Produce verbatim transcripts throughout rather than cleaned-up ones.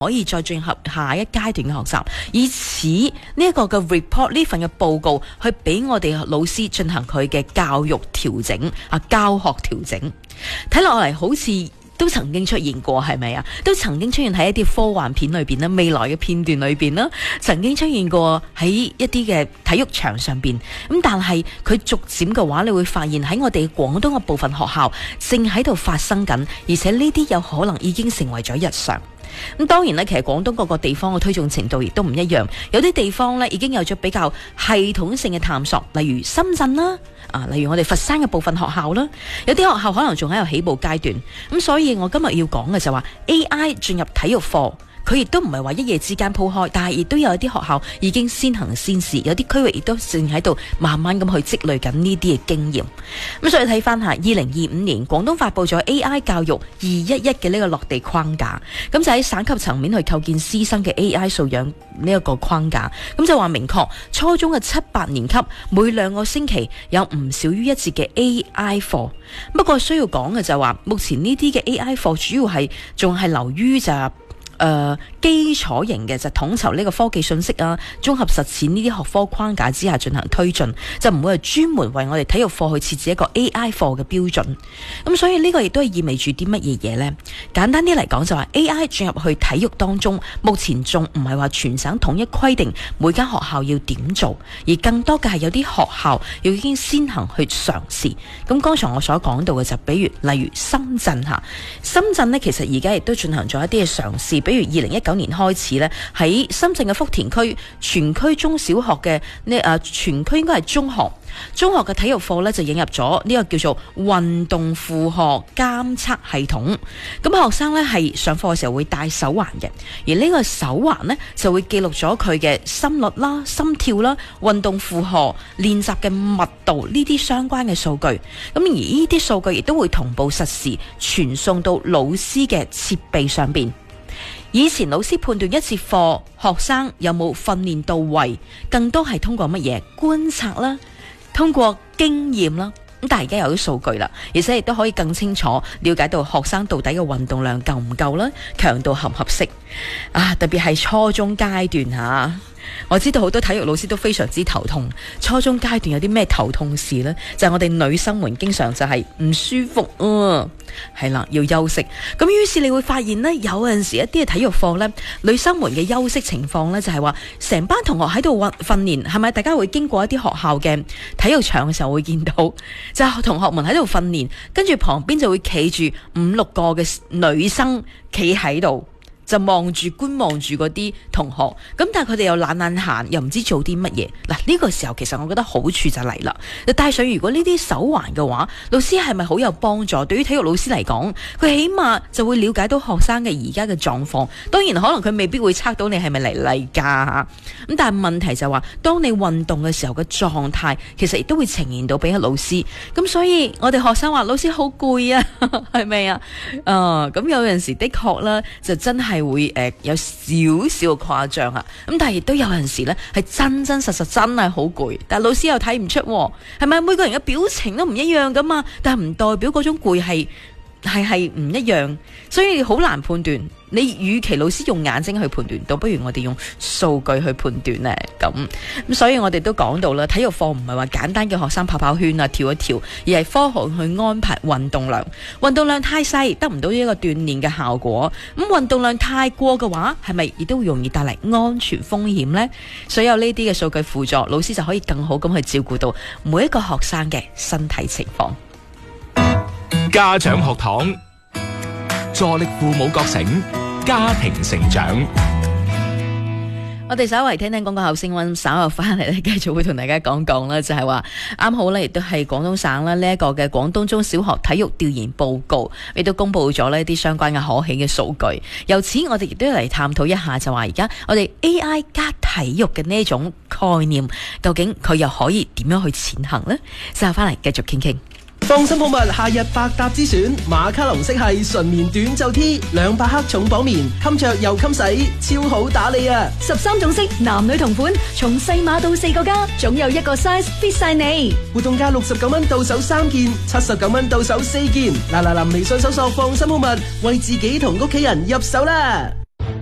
可以再進入下一階段嘅學習，以此呢一個嘅 report 呢份嘅報告去俾我哋老師進行佢嘅教育調整啊，教學調整。睇落嚟好似都曾經出現過，係咪啊？都曾經出現喺一啲科幻片裏邊啦，未來嘅片段裏邊啦，曾經出現過喺一啲嘅體育場上邊。咁但係佢逐漸嘅話，你會發現喺我哋廣東嘅部分學校正喺度發生緊，而且呢啲有可能已經成為咗日常。咁當然咧，其實廣東各個地方嘅推進程度亦都唔一樣，有啲地方咧已經有咗比較系統性嘅探索，例如深圳啦，啊，例如我哋佛山嘅部分學校啦，有啲學校可能仲喺度起步階段。咁所以我今日要講嘅就話 A I 進入體育課。佢亦都唔係話一夜之間鋪開，但係亦都有一啲學校已經先行先試，有啲區域亦都正喺度慢慢咁去積累緊呢啲嘅經驗。咁所以睇翻下二零二五年廣東發布咗 A I 教育二一一嘅呢個落地框架，咁就喺省級層面去構建師生嘅 A I 素養呢一個框架。咁就話明確初中嘅七八年級每兩個星期有唔少於一節嘅 A I 課。不過需要講嘅就係話，目前呢啲嘅 A I 課主要係仲係流於就係誒、呃、基礎型嘅，就統籌呢個科技信息啊，綜合實踐呢啲學科框架之下進行推進，就唔會係專門為我哋體育課去設置一個 A I 課嘅標準。咁所以呢個亦都係意味住啲乜嘢嘢呢？簡單啲嚟講就話 A I 進入去體育當中，目前仲唔係話全省統一規定每間學校要點做，而更多嘅係有啲學校要已經先行去嘗試。咁剛才我所講到嘅就比如例如深圳嚇，深圳呢其實而家亦都進行咗一啲嘅嘗試。比如二零一九年開始咧，喺深圳嘅福田區全區中小學嘅呢誒，全區應該係中學，中學嘅體育課咧就引入咗呢個叫做運動負荷監測系統。咁學生咧係上課嘅時候會戴手環嘅，而呢個手環呢就會記錄咗佢嘅心率啦、心跳啦、運動負荷、練習嘅密度呢啲相關嘅數據。咁而呢啲數據亦都會同步實時傳送到老師嘅設備上邊。以前老師判斷一節課學生有冇訓練到位，更多係通過乜嘢觀察啦，通過經驗啦。咁但係而家有啲數據啦，而且亦都可以更清楚了解到學生到底嘅運動量夠唔夠啦，強度合唔合適啊？特別係初中階段吓。我知道好多體育老師都非常之頭痛，初中階段有啲咩頭痛事呢？就係我哋女生們經常就係唔舒服啊，係啦，要休息。咁於是你會發現呢，有陣時一啲嘅體育課呢，女生們嘅休息情況呢，就係話成班同學喺度訓訓練，係咪大家會經過一啲學校嘅體育場嘅時候會見到，就係同學們喺度訓練，跟住旁邊就會企住五六個嘅女生企喺度。就望住觀望住嗰啲同學，咁但係佢哋又懶懶閒，又唔知做啲乜嘢。嗱，呢個時候其實我覺得好處就嚟啦。你戴上如果呢啲手環嘅話，老師係咪好有幫助？對於體育老師嚟講，佢起碼就會了解到學生嘅而家嘅狀況。當然可能佢未必會測到你係咪嚟例假咁，但係問題就係話，當你運動嘅時候嘅狀態，其實亦都會呈現到俾老師。咁所以我哋學生話老師好攰啊，係咪啊？啊，咁有陣時的確啦，就真係。會誒、呃、有少少誇張啊，咁但係亦都有陣時咧係真真實實真係好攰，但係老師又睇唔出，係咪每個人嘅表情都唔一樣噶嘛？但係唔代表嗰種攰係係係唔一樣，所以好難判斷。你與其老師用眼睛去判斷，倒不如我哋用數據去判斷呢。咁咁，所以我哋都講到啦，體育課唔係話簡單嘅學生跑跑圈啊、跳一跳，而係科學去安排運動量。運動量太細，得唔到呢個鍛煉嘅效果。咁運動量太過嘅話，係咪亦都容易帶嚟安全風險呢？所有呢啲嘅數據輔助，老師就可以更好咁去照顧到每一個學生嘅身體情況。 家長學堂，助力父母覺醒，家庭成長。 我哋稍為聽聽廣告後聲音，稍後翻嚟咧，繼續會同大家講講啦，就係話啱好咧，亦都係廣東省啦呢一個嘅廣東中小學體育調研報告，亦都公布咗呢啲相關嘅可喜嘅數據。由此我哋亦都嚟探討一下，就話而家我哋 A I 加體育嘅呢種概念，究竟佢又可以點樣去前行呢？稍後翻嚟繼續傾傾。 放心好物夏日百搭之選，馬卡龍色系純棉短袖 T， 兩百克重綁棉，襟着又襟洗，超好打理啊！ 十三種色，男女同款，從細碼到四個加，總有一個 size fit 晒你。 活動價六十九蚊到手三件，七十九蚊到手四件。嗱嗱嗱，微信搜索放心好物，為自己同屋企人入手啦！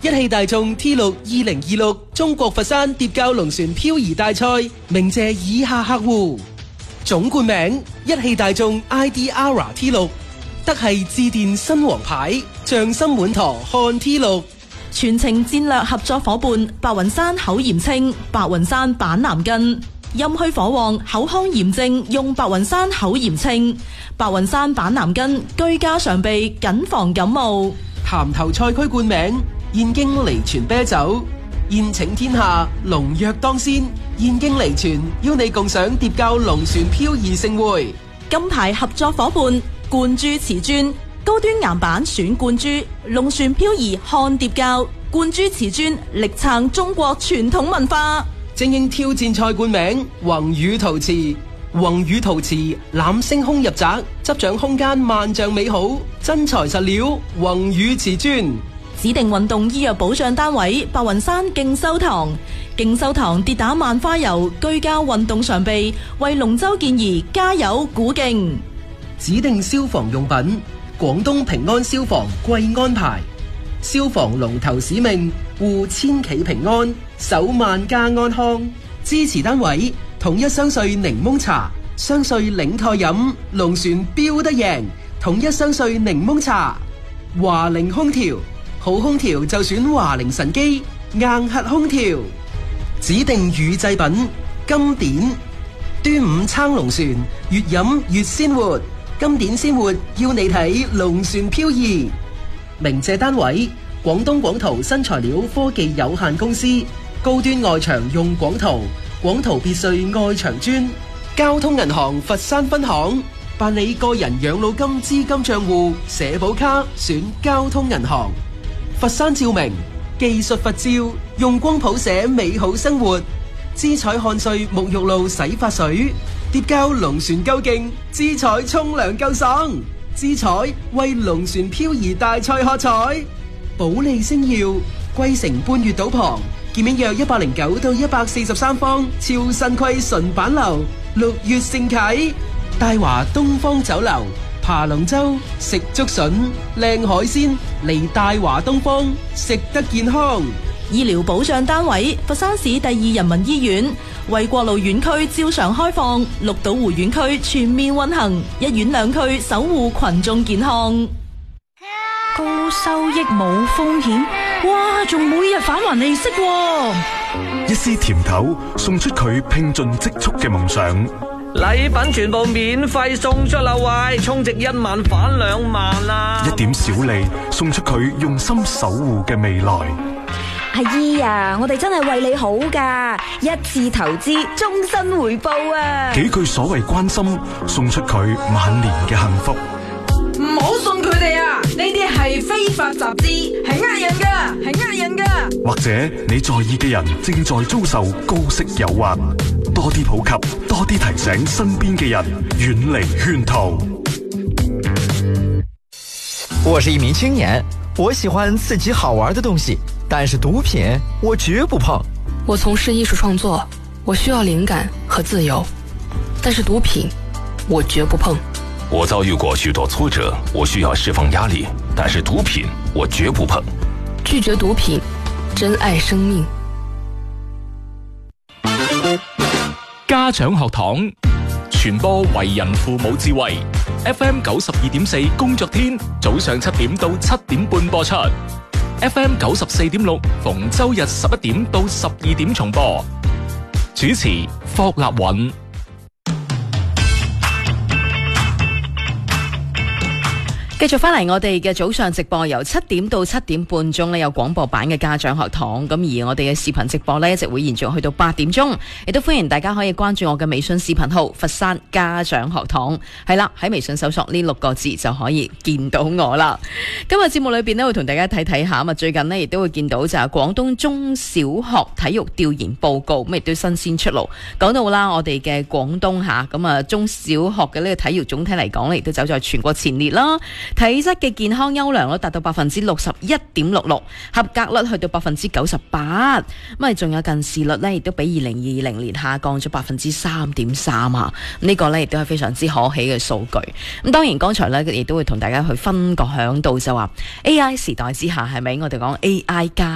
一汽大眾 T 六二零二六中國佛山蝶膠龍船漂移大賽，鳴謝以下客戶：總冠名一汽大眾 I D R T 六，德系致電新王牌，匠心滿堂漢 T 六。 全程戰略合作伙伴白雲山口炎清、白雲山板藍根，陰虛火旺、口腔炎症用白雲山口炎清、白雲山板藍根，居家常備，謹防感冒。 潭頭賽區冠名燕京離泉啤酒，宴請天下，龍躍當先。燕京離泉邀你共賞蝶膠龍船漂移盛會。 金牌合作伙伴冠珠瓷磚，高端岩板選冠珠，龍船漂移看蝶膠，冠珠瓷磚力撐中國傳統文化。 精英挑戰賽冠名宏宇陶瓷，宏宇陶瓷攬星空入宅，執掌空間萬丈美好，真材實料宏宇瓷磚。 指定運動醫藥保障單位白雲山勁修堂，勁修堂跌打萬花油居家運動常備，為龍舟健兒加油鼓勁。 指定消防用品廣東平安消防貴安牌，消防龍頭使命護千企平安，守萬家安康。支持單位統一雙穗檸檬茶，雙穗領賽飲，龍船標得贏。統一雙穗檸檬茶。華菱空調，好空調就選華菱神機硬核空調。指定乳製品金典，端午撐龍船，越飲越鮮活。金典鮮活要你睇龍船漂移。鳴謝單位廣東廣圖新材料科技有限公司，高端外牆用廣圖，廣圖別墅外牆磚。交通銀行佛山分行，辦理個人養老金資金賬戶社保卡選交通銀行。佛山照明技術佛照，用光譜寫美好生活。姿彩漢穗沐浴露洗髮水，蝶膠龍船夠勁，姿彩沖涼夠爽。姿彩為龍船漂移大賽喝彩。保利星耀貴城半月島旁，建面約一百零九到一百四十三方，超新規純板樓，六月盛啟。大華東方酒樓爬龍舟食竹筍，靚海鮮嚟大華東方，食得健康。 醫療保障單位佛山市第二人民醫院，為國路院區照常開放，綠島湖院區全面運行，一院兩區守護群眾健康。 高收益冇風險，哇！仲每日返還利息喎， 一絲甜頭送出佢拼盡積蓄嘅夢想。 禮品全部免費送出啦喂，充值一萬返兩萬啦！ 一點小利送出佢用心守護嘅未來。 阿姨啊，我哋真係為你好噶，一次投資終身回報啊！ 幾句所謂關心，送出佢晚年嘅幸福。 唔好信佢哋啊！呢啲係非法集資，係呃人噶，係呃人噶。 或者你在意嘅人正在遭受高息誘惑，多啲普及，多啲提醒身邊嘅人遠離圈套。 我是一名青年，我喜歡刺激好玩的東西，但是毒品我絕不碰。 我從事藝術創作，我需要靈感和自由，但是毒品我絕不碰。 我遭遇過許多挫折，我需要釋放壓力，但是毒品我絕不碰。 拒絕毒品，珍愛生命。 家長學堂傳播為人父母智慧。F M 九十二點四工作天早上七點到七點半播出。F M 九十四點六逢周日十一點到十二點重播。主持霍立允。 繼續翻嚟我哋嘅早上直播，由七點到七點半鐘呢有廣播版嘅家長學堂，咁而我哋嘅視頻直播呢一直會延續去到八點鐘，亦都歡迎大家可以關注我嘅微信視頻號佛山家長學堂，係啦，喺微信搜索呢六個字就可以見到我啦。今日節目裏邊呢會同大家睇睇下，咁啊最近呢亦都會見到就係廣東中小學體育調研報告，咁亦都新鮮出爐，講到啦我哋嘅廣東吓，咁啊中小學嘅呢個體育總體嚟講呢亦都走在全國前列啦。體質嘅健康優良率達到百分之六十一點六六，合格率去到百分之九十八，咁啊仲有近視率呢亦都比二零二零年下降咗百分之三點三啊！呢個呢亦都係非常之可喜嘅數據。咁當然剛才呢亦都會同大家去分個響度，就話 A I 時代之下係咪我哋講 A I 加